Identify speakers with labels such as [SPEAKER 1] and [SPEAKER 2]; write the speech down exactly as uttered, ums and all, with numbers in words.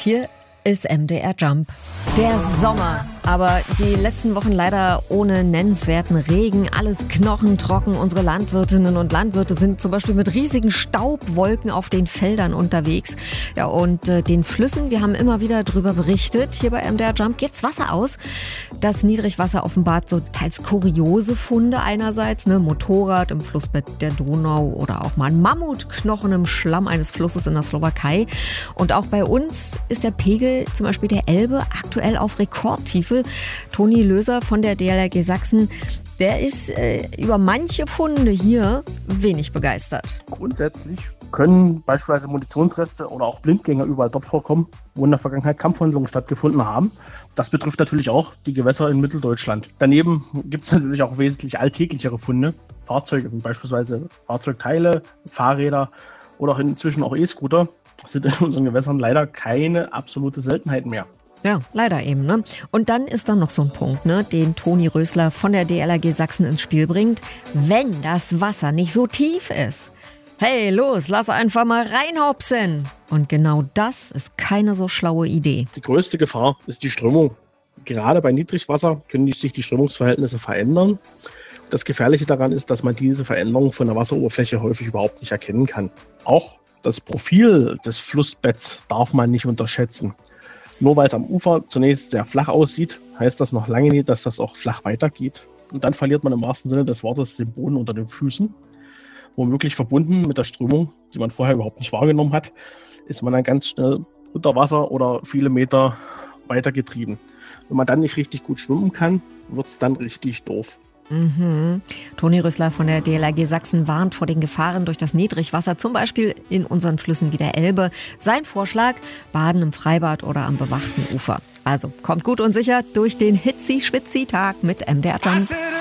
[SPEAKER 1] Hier ist M D R Jump. Der Sommer. Aber die letzten Wochen leider ohne nennenswerten Regen. Alles knochentrocken. Unsere Landwirtinnen und Landwirte sind zum Beispiel mit riesigen Staubwolken auf den Feldern unterwegs. Ja, und äh, den Flüssen, wir haben immer wieder drüber berichtet, hier bei M D R Jump, geht's Wasser aus. Das Niedrigwasser offenbart so teils kuriose Funde einerseits, ne, Motorrad im Flussbett der Donau oder auch mal ein Mammutknochen im Schlamm eines Flusses in der Slowakei. Und auch bei uns ist der Pegel zum Beispiel der Elbe aktuell auf Rekordtiefe. Toni Löser von der D L R G Sachsen, der ist äh, über manche Funde hier wenig begeistert.
[SPEAKER 2] Grundsätzlich können beispielsweise Munitionsreste oder auch Blindgänger überall dort vorkommen, wo in der Vergangenheit Kampfhandlungen stattgefunden haben. Das betrifft natürlich auch die Gewässer in Mitteldeutschland. Daneben gibt es natürlich auch wesentlich alltäglichere Funde, Fahrzeuge, wie beispielsweise Fahrzeugteile, Fahrräder oder auch inzwischen auch E-Scooter. Das sind in unseren Gewässern leider keine absolute Seltenheit mehr.
[SPEAKER 1] Ja, leider eben, ne? Und dann ist da noch so ein Punkt, ne, den Toni Rösler von der D L R G Sachsen ins Spiel bringt. Wenn das Wasser nicht so tief ist. Hey, los, lass einfach mal reinhopsen. Und genau das ist keine so schlaue Idee.
[SPEAKER 2] Die größte Gefahr ist die Strömung. Gerade bei Niedrigwasser können sich die Strömungsverhältnisse verändern. Das Gefährliche daran ist, dass man diese Veränderung von der Wasseroberfläche häufig überhaupt nicht erkennen kann. Auch das Profil des Flussbetts darf man nicht unterschätzen. Nur weil es am Ufer zunächst sehr flach aussieht, heißt das noch lange nicht, dass das auch flach weitergeht. Und dann verliert man im wahrsten Sinne des Wortes den Boden unter den Füßen. Womöglich verbunden mit der Strömung, die man vorher überhaupt nicht wahrgenommen hat, ist man dann ganz schnell unter Wasser oder viele Meter weitergetrieben. Wenn man dann nicht richtig gut schwimmen kann, wird es dann richtig doof.
[SPEAKER 1] Mhm. Toni Rösler von der D L R G Sachsen warnt vor den Gefahren durch das Niedrigwasser, zum Beispiel in unseren Flüssen wie der Elbe. Sein Vorschlag: Baden im Freibad oder am bewachten Ufer. Also kommt gut und sicher durch den Hitzi-Schwitzi-Tag mit M D R Jump.